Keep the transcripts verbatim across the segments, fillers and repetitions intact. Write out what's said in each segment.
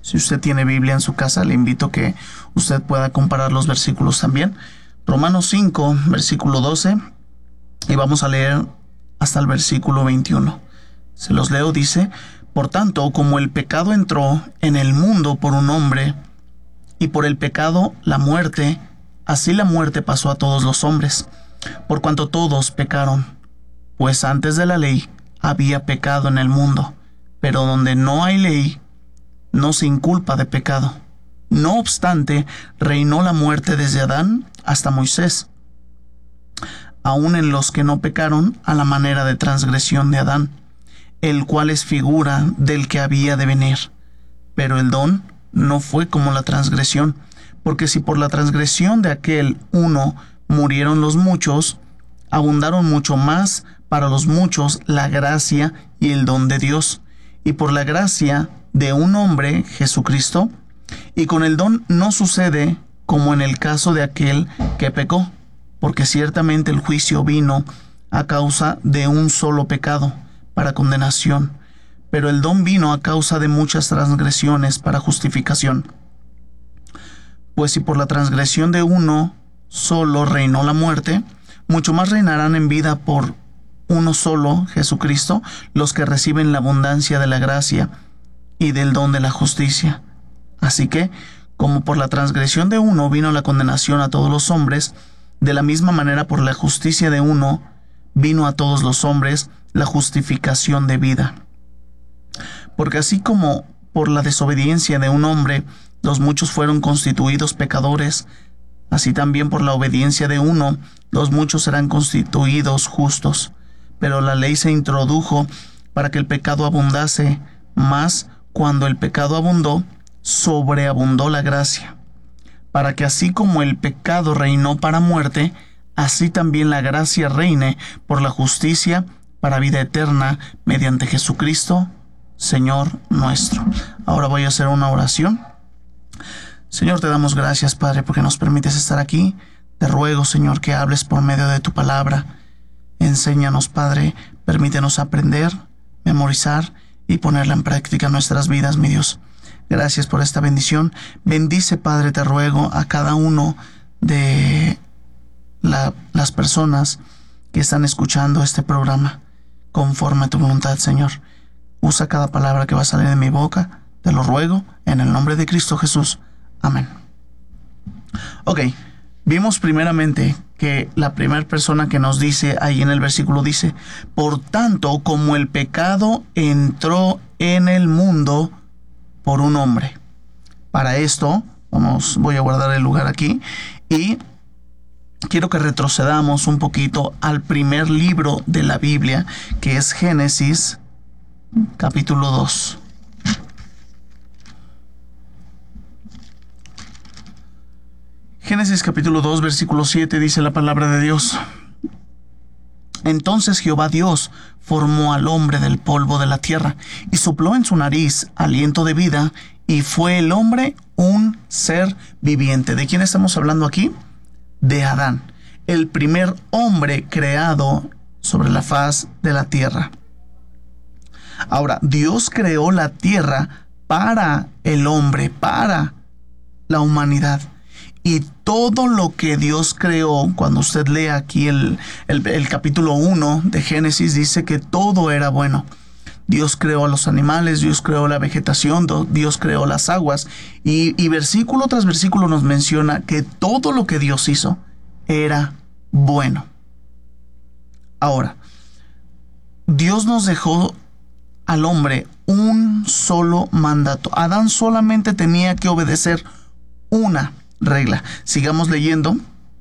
Si usted tiene Biblia en su casa, le invito a que usted pueda comparar los versículos también. Romanos cinco, versículo doce, y vamos a leer hasta el versículo veintiuno. Se los leo, dice: por tanto, como el pecado entró en el mundo por un hombre, y por el pecado la muerte, así la muerte pasó a todos los hombres, por cuanto todos pecaron. Pues antes de la ley había pecado en el mundo, pero donde no hay ley, no se inculpa de pecado. No obstante, reinó la muerte desde Adán hasta Moisés, aun en los que no pecaron a la manera de transgresión de Adán, el cual es figura del que había de venir. Pero el don no fue como la transgresión, porque si por la transgresión de aquel uno murieron los muchos, abundaron mucho más para los muchos la gracia y el don de Dios, y por la gracia de un hombre, Jesucristo, y con el don no sucede como en el caso de aquel que pecó, porque ciertamente el juicio vino a causa de un solo pecado, para condenación, pero el don vino a causa de muchas transgresiones para justificación. Pues si por la transgresión de uno solo reinó la muerte, mucho más reinarán en vida por uno solo, Jesucristo, los que reciben la abundancia de la gracia y del don de la justicia. Así que, como por la transgresión de uno vino la condenación a todos los hombres, de la misma manera por la justicia de uno vino a todos los hombres la justificación de vida. Porque así como por la desobediencia de un hombre los muchos fueron constituidos pecadores, así también por la obediencia de uno los muchos serán constituidos justos. Pero la ley se introdujo para que el pecado abundase, mas cuando el pecado abundó, sobreabundó la gracia, para que así como el pecado reinó para muerte, así también la gracia reine por la justicia para vida eterna mediante Jesucristo, Señor nuestro. Ahora voy a hacer una oración. Señor, te damos gracias, Padre, porque nos permites estar aquí. Te ruego, Señor, que hables por medio de tu palabra. Enséñanos, Padre, permítenos aprender, memorizar y ponerla en práctica en nuestras vidas, mi Dios. Gracias por esta bendición. Bendice, Padre, te ruego, a cada uno de la, las personas que están escuchando este programa, conforme a tu voluntad, Señor. Usa cada palabra que va a salir de mi boca, te lo ruego, en el nombre de Cristo Jesús. Amén. Ok, vimos primeramente que la primera persona que nos dice ahí en el versículo dice: por tanto, como el pecado entró en el mundo por un hombre. Para esto, vamos, voy a guardar el lugar aquí y quiero que retrocedamos un poquito al primer libro de la Biblia, que es Génesis, capítulo dos. Génesis capítulo dos, versículo siete, dice la palabra de Dios: entonces Jehová Dios formó al hombre del polvo de la tierra, y sopló en su nariz aliento de vida, y fue el hombre un ser viviente. ¿De quién estamos hablando aquí? De Adán, el primer hombre creado sobre la faz de la tierra. Ahora, Dios creó la tierra para el hombre, para la humanidad. Y todo lo que Dios creó, cuando usted lee aquí el, el, el capítulo uno de Génesis, dice que todo era bueno. Dios creó a los animales, Dios creó la vegetación, Dios creó las aguas. Y, y versículo tras versículo nos menciona que todo lo que Dios hizo era bueno. Ahora, Dios nos dejó al hombre un solo mandato. Adán solamente tenía que obedecer una regla. Sigamos leyendo.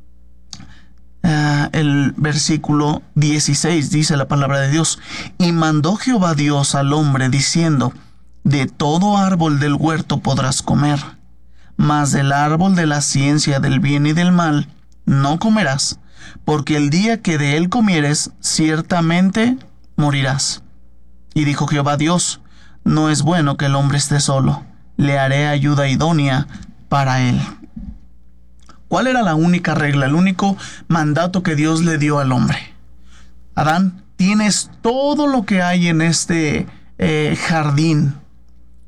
Uh, el versículo dieciséis dice la palabra de Dios: y mandó Jehová Dios al hombre diciendo: de todo árbol del huerto podrás comer, mas del árbol de la ciencia del bien y del mal no comerás, porque el día que de él comieres ciertamente morirás. Y dijo Jehová Dios: no es bueno que el hombre esté solo, le haré ayuda idónea para él. ¿Cuál era la única regla, el único mandato que Dios le dio al hombre? Adán, tienes todo lo que hay en este eh, jardín